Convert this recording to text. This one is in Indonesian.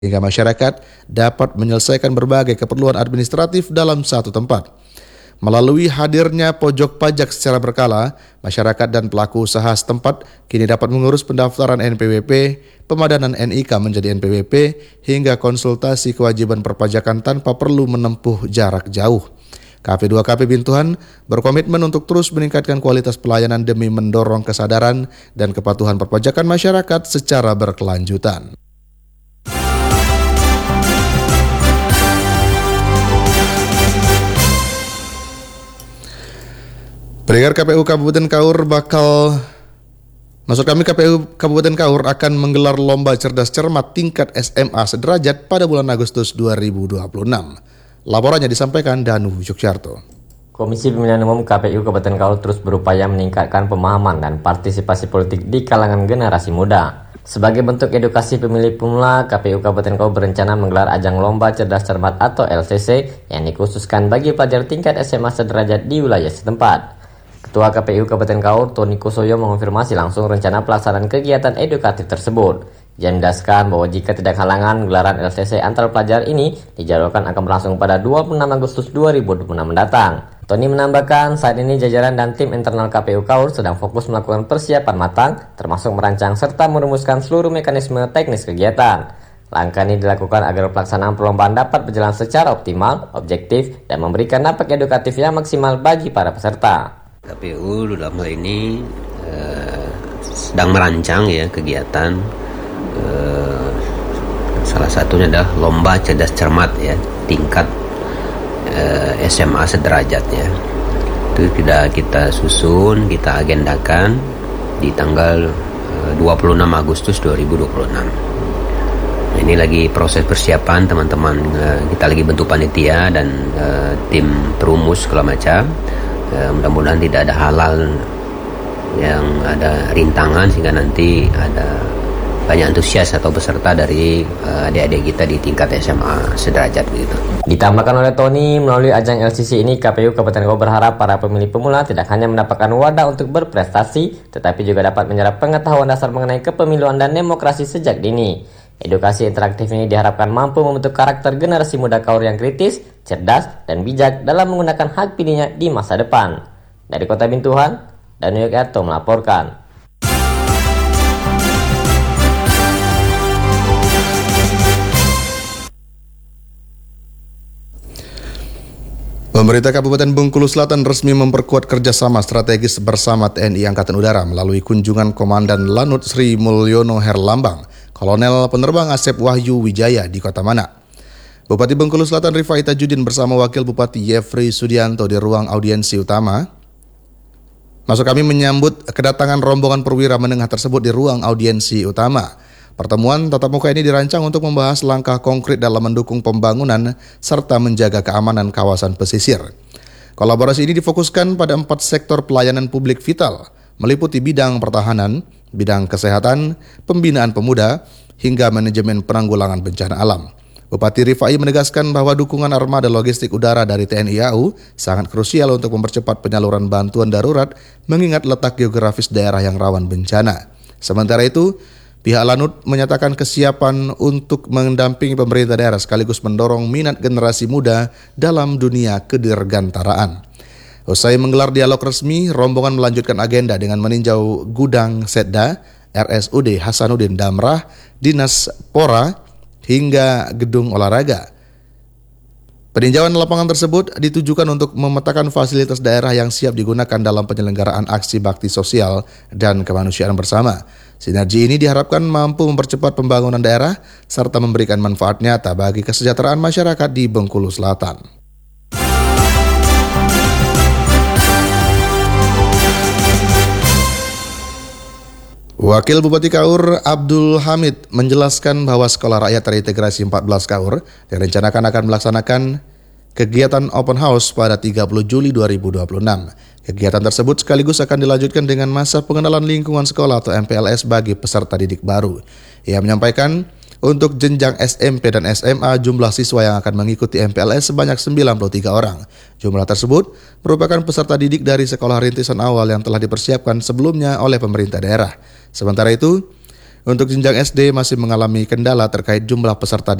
hingga masyarakat dapat menyelesaikan berbagai keperluan administratif dalam satu tempat. Melalui hadirnya pojok pajak secara berkala, masyarakat dan pelaku usaha setempat kini dapat mengurus pendaftaran NPWP, pemadanan NIK menjadi NPWP, hingga konsultasi kewajiban perpajakan tanpa perlu menempuh jarak jauh. KP2KP Bintuhan berkomitmen untuk terus meningkatkan kualitas pelayanan demi mendorong kesadaran dan kepatuhan perpajakan masyarakat secara berkelanjutan. Pendengar, KPU Kabupaten Kabupaten Kaur akan menggelar lomba cerdas cermat tingkat SMA sederajat pada bulan Agustus 2026. Laporannya disampaikan Danu Yogyakarta. Komisi Pemilihan Umum KPU Kabupaten Kaur terus berupaya meningkatkan pemahaman dan partisipasi politik di kalangan generasi muda. Sebagai bentuk edukasi pemilih pemula, KPU Kabupaten Kaur berencana menggelar ajang lomba cerdas cermat atau LCC yang dikhususkan bagi pelajar tingkat SMA sederajat di wilayah setempat. Ketua KPU Kabupaten Kaur, Tony Kusoyo, mengonfirmasi langsung rencana pelaksanaan kegiatan edukatif tersebut. Dia menjelaskan bahwa jika tidak halangan, gelaran LCC antar pelajar ini dijadwalkan akan berlangsung pada 26 Agustus 2026 mendatang. Tony menambahkan, saat ini jajaran dan tim internal KPU Kaur sedang fokus melakukan persiapan matang, termasuk merancang serta merumuskan seluruh mekanisme teknis kegiatan. Langkah ini dilakukan agar pelaksanaan perlombaan dapat berjalan secara optimal, objektif, dan memberikan dampak edukatif yang maksimal bagi para peserta. KPU dalam hal ini sedang merancang kegiatan, salah satunya adalah lomba cerdas cermat tingkat SMA sederajat Itu kita susun, kita agendakan di tanggal 26 Agustus 2026. Ini lagi proses persiapan teman-teman, kita lagi bentuk panitia dan tim perumus segala macam. Mudah-mudahan tidak ada halal yang ada rintangan sehingga nanti ada banyak antusias atau peserta dari adik-adik kita di tingkat SMA sederajat begitu. Ditambahkan oleh Tony, melalui ajang LCC ini KPU Kabupaten Kaur berharap para pemilih pemula tidak hanya mendapatkan wadah untuk berprestasi, tetapi juga dapat menyerap pengetahuan dasar mengenai kepemiluan dan demokrasi sejak dini. Edukasi interaktif ini diharapkan mampu membentuk karakter generasi muda Kaur yang kritis, cerdas, dan bijak dalam menggunakan hak pilihnya di masa depan. Dari Kota Bintuhan, Danu Yogyakarta melaporkan. Pemerintah Kabupaten Bengkulu Selatan resmi memperkuat kerjasama strategis bersama TNI Angkatan Udara melalui kunjungan Komandan Lanut Sri Mulyono Herlambang, Kolonel Penerbang Asep Wahyu Wijaya di Kota Manak. Bupati Bengkulu Selatan Rifai Tajudin bersama Wakil Bupati Yefri Sudianto di ruang audiensi utama. Kami menyambut kedatangan rombongan perwira menengah tersebut di ruang audiensi utama. Pertemuan tatap muka ini dirancang untuk membahas langkah konkret dalam mendukung pembangunan serta menjaga keamanan kawasan pesisir. Kolaborasi ini difokuskan pada 4 sektor pelayanan publik vital, meliputi bidang pertahanan, bidang kesehatan, pembinaan pemuda, hingga manajemen penanggulangan bencana alam. Bupati Rifai menegaskan bahwa dukungan armada logistik udara dari TNI AU sangat krusial untuk mempercepat penyaluran bantuan darurat mengingat letak geografis daerah yang rawan bencana. Sementara itu, pihak Lanut menyatakan kesiapan untuk mendampingi pemerintah daerah sekaligus mendorong minat generasi muda dalam dunia kedirgantaraan. Usai menggelar dialog resmi, rombongan melanjutkan agenda dengan meninjau gudang Setda, RSUD Hasanuddin Damrah, Dinas Pora, hingga gedung olahraga. Peninjauan lapangan tersebut ditujukan untuk memetakan fasilitas daerah yang siap digunakan dalam penyelenggaraan aksi bakti sosial dan kemanusiaan bersama. Sinergi ini diharapkan mampu mempercepat pembangunan daerah serta memberikan manfaat nyata bagi kesejahteraan masyarakat di Bengkulu Selatan. Wakil Bupati Kaur Abdul Hamid menjelaskan bahwa Sekolah Rakyat Terintegrasi 14 Kaur direncanakan akan melaksanakan kegiatan open house pada 30 Juli 2026. Kegiatan tersebut sekaligus akan dilanjutkan dengan masa pengenalan lingkungan sekolah atau MPLS bagi peserta didik baru. Ia menyampaikan untuk jenjang SMP dan SMA jumlah siswa yang akan mengikuti MPLS sebanyak 93 orang. Jumlah tersebut merupakan peserta didik dari sekolah rintisan awal yang telah dipersiapkan sebelumnya oleh pemerintah daerah. Sementara itu, Untuk jenjang SD masih mengalami kendala terkait jumlah peserta